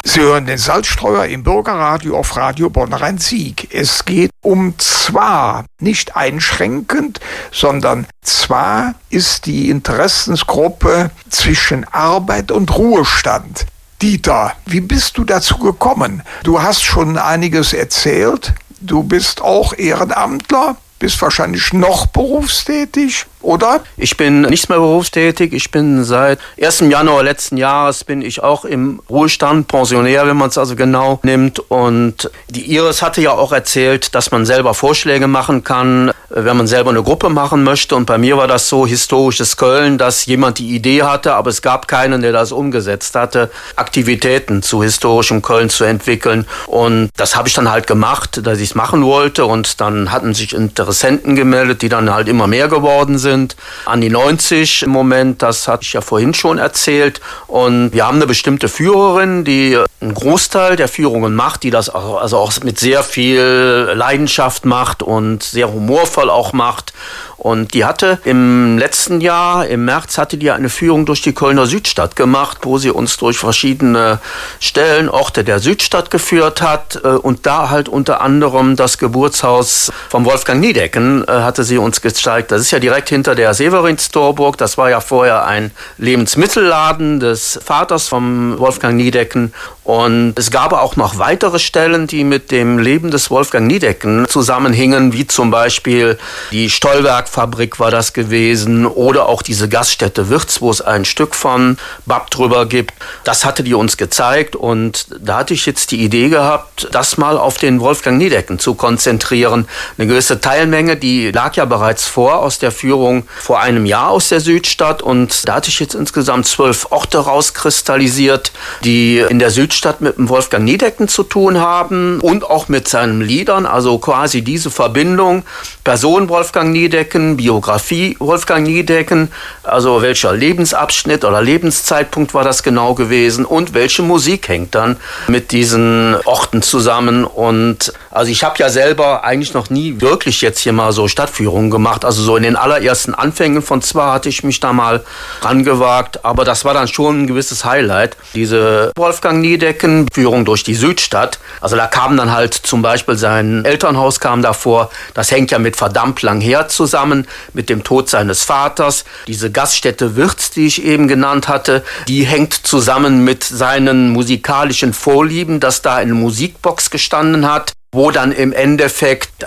Sie hören den Salzstreuer im Bürgerradio auf Radio Bonn-Rhein-Sieg. Es geht um zwar, nicht einschränkend, sondern zwar ist die Interessensgruppe zwischen Arbeit und Ruhestand. Dieter, wie bist du dazu gekommen? Du hast schon einiges erzählt. Du bist auch Ehrenamtler, bist wahrscheinlich noch berufstätig, oder? Ich bin nicht mehr berufstätig. Ich bin seit 1. Januar letzten Jahres bin ich auch im Ruhestand, Pensionär, wenn man es also genau nimmt. Und die Iris hatte ja auch erzählt, dass man selber Vorschläge machen kann, wenn man selber eine Gruppe machen möchte. Und bei mir war das so, historisches Köln, dass jemand die Idee hatte, aber es gab keinen, der das umgesetzt hatte, Aktivitäten zu historischem Köln zu entwickeln. Und das habe ich dann halt gemacht, dass ich es machen wollte. Und dann hatten sich Interessenten gemeldet, die dann halt immer mehr geworden sind. An die 90 im Moment, das hatte ich ja vorhin schon erzählt. Und wir haben eine bestimmte Führerin, die einen Großteil der Führungen macht, die das auch mit sehr viel Leidenschaft macht und sehr humorvoll auch macht. Und die hatte im letzten Jahr, im März, hatte die eine Führung durch die Kölner Südstadt gemacht, wo sie uns durch verschiedene Stellen, Orte der Südstadt geführt hat. Und da halt unter anderem das Geburtshaus von Wolfgang Niedecken hatte sie uns gezeigt. Das ist ja direkt hinter der Severinstorburg. Das war ja vorher ein Lebensmittelladen des Vaters von Wolfgang Niedecken. Und es gab auch noch weitere Stellen, die mit dem Leben des Wolfgang Niedecken zusammenhingen, wie zum Beispiel die Stollwerkfabrik war das gewesen oder auch diese Gaststätte Wirz, wo es ein Stück von Bab drüber gibt. Das hatte die uns gezeigt und da hatte ich jetzt die Idee gehabt, das mal auf den Wolfgang Niedecken zu konzentrieren. Eine gewisse Teilmenge, die lag ja bereits vor aus der Führung vor einem Jahr aus der Südstadt und da hatte ich jetzt insgesamt 12 Orte rauskristallisiert, die in der Südstadt mit dem Wolfgang Niedecken zu tun haben und auch mit seinen Liedern, also quasi diese Verbindung, Person Wolfgang Niedecken, Biografie Wolfgang Niedecken, also welcher Lebensabschnitt oder Lebenszeitpunkt war das genau gewesen und welche Musik hängt dann mit diesen Orten zusammen. Und also ich habe ja selber eigentlich noch nie wirklich jetzt hier mal so Stadtführungen gemacht, also so in den allerersten Anfängen von zwar hatte ich mich da mal rangewagt, aber das war dann schon ein gewisses Highlight, diese Wolfgang Niedecken Führung durch die Südstadt. Also da kam dann halt zum Beispiel sein Elternhaus kam davor. Das hängt ja mit verdammt lang her zusammen, mit dem Tod seines Vaters. Diese Gaststätte Wirz, die ich eben genannt hatte, die hängt zusammen mit seinen musikalischen Vorlieben, dass da eine Musikbox gestanden hat, wo dann im Endeffekt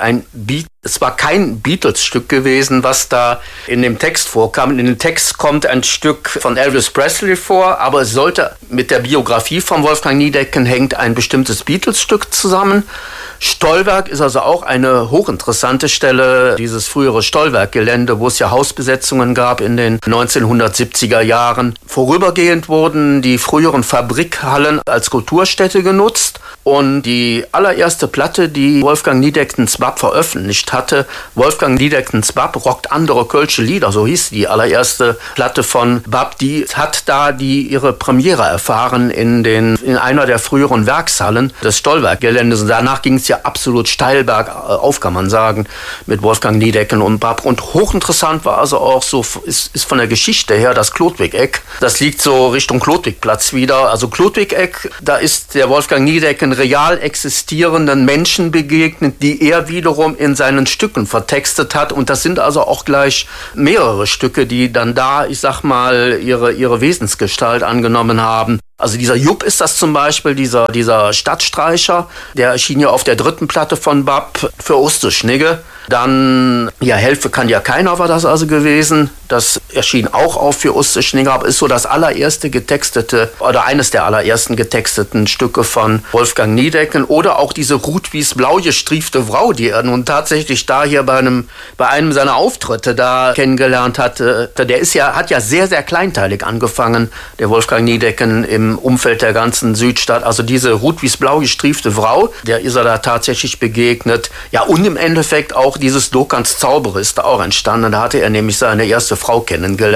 es war kein Beatles-Stück gewesen, was da in dem Text vorkam. In dem Text kommt ein Stück von Elvis Presley vor, aber es sollte mit der Biografie von Wolfgang Niedecken hängt ein bestimmtes Beatles-Stück zusammen. Stollwerk ist also auch eine hochinteressante Stelle, dieses frühere Stollwerkgelände, wo es ja Hausbesetzungen gab in den 1970er Jahren. Vorübergehend wurden die früheren Fabrikhallen als Kulturstätte genutzt und die allererste Platte, die Wolfgang Niedeckens Bab veröffentlicht hatte, Wolfgang Niedeckens Bab rockt andere kölsche Lieder, so hieß die allererste Platte von Bab, die hat da ihre Premiere erfahren in einer der früheren Werkshallen des Stollwerkgeländes und danach ging es ja absolut steil bergauf, kann man sagen, mit Wolfgang Niedecken und Bab. Und hochinteressant war also auch so, ist von der Geschichte her das Chlodwig-Eck. Das liegt so Richtung Chlodwigplatz wieder. Also Chlodwig-Eck, da ist der Wolfgang Niedecken real existierenden Menschen begegnet, die er wiederum in seinen Stücken vertextet hat. Und das sind also auch gleich mehrere Stücke, die dann da, ich sag mal, ihre Wesensgestalt angenommen haben. Also dieser Jupp ist das zum Beispiel, dieser Stadtstreicher, der erschien ja auf der 3. Platte von Bab für Osteschnigge. Dann, ja, Helfe kann ja keiner war das also gewesen. Das erschien auch auf für Osteschnigge, aber ist so das allererste getextete oder eines der allerersten getexteten Stücke von Wolfgang Niedecken. Oder auch diese Rudwies blau gestriefte Frau, die er nun tatsächlich da hier bei einem seiner Auftritte da kennengelernt hatte. Der hat ja sehr, sehr kleinteilig angefangen, der Wolfgang Niedecken im Umfeld der ganzen Südstadt. Also diese Rudwies blau gestriefte Frau, der ist er da tatsächlich begegnet. Ja, und im Endeffekt auch dieses Dokans Zauberer ist da auch entstanden. Da hatte er nämlich seine erste Frau kennengelernt.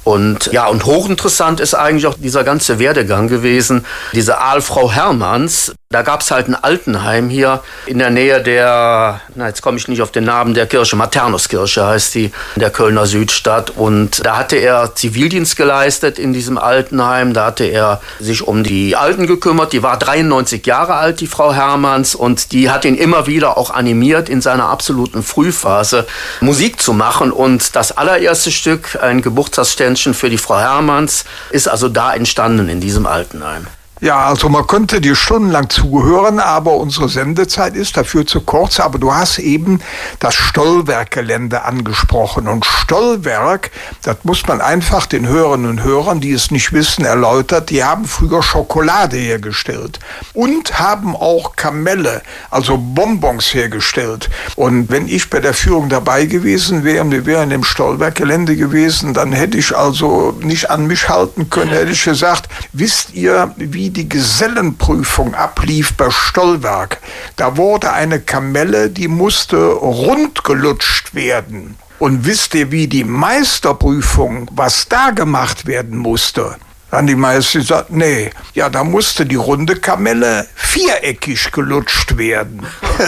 Und ja, und hochinteressant ist eigentlich auch dieser ganze Werdegang gewesen. Diese Aalfrau Hermanns, da gab es halt ein Altenheim hier in der Nähe jetzt komme ich nicht auf den Namen der Kirche, Maternuskirche heißt die, in der Kölner Südstadt. Und da hatte er Zivildienst geleistet in diesem Altenheim. Da hatte er sich um die Alten gekümmert. Die war 93 Jahre alt, die Frau Hermanns. Und die hat ihn immer wieder auch animiert, in seiner absoluten Frühphase Musik zu machen. Und das allererste Stück, ein Geburtstagsständchen für die Frau Hermanns, ist also da entstanden in diesem Altenheim. Ja, also man könnte dir stundenlang zuhören, aber unsere Sendezeit ist dafür zu kurz. Aber du hast eben das Stollwerk-Gelände angesprochen. Und Stollwerk, das muss man einfach den Hörerinnen und Hörern, die es nicht wissen, erläutert. Die haben früher Schokolade hergestellt und haben auch Kamelle, also Bonbons hergestellt. Und wenn ich bei der Führung dabei gewesen wäre und wir wären im Stollwerk-Gelände gewesen, dann hätte ich also nicht an mich halten können, hätte ich gesagt, wisst ihr, wie die Gesellenprüfung ablief bei Stollwerk? Da wurde eine Kamelle, die musste rund gelutscht werden. Und wisst ihr, wie die Meisterprüfung, was da gemacht werden musste? Dann die Meister gesagt, nee, ja, da musste die runde Kamelle viereckig gelutscht werden.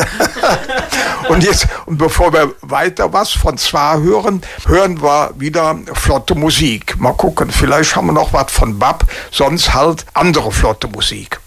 Und bevor wir weiter was von Zwar hören wir wieder flotte Musik. Mal gucken, vielleicht haben wir noch was von Bab, sonst halt andere flotte Musik.